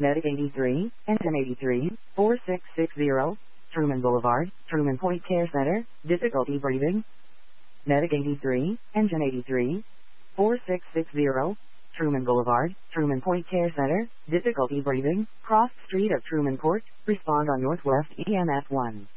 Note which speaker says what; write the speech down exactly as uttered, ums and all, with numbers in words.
Speaker 1: Medic eighty-three, Engine eighty-three, four six six zero, Truman Boulevard, Truman Point Care Center, difficulty breathing. Medic eighty-three, Engine eighty-three, four six six zero, Truman Boulevard, Truman Point Care Center, difficulty breathing, cross street of Truman Court, respond on Northwest E M F one.